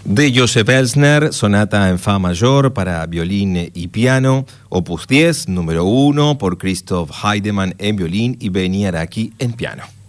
De Joseph Elsner, sonata en fa mayor para violín y piano, opus 10, número 1, por Christoph Heidemann en violín y Benny Araki en piano.